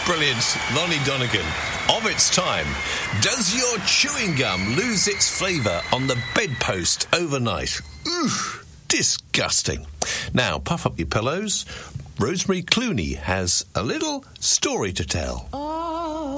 Brilliant. Lonnie Donegan. Of its time. Does your chewing gum lose its flavour on the bedpost overnight? Oof, disgusting. Now, puff up your pillows. Rosemary Clooney has a little story to tell.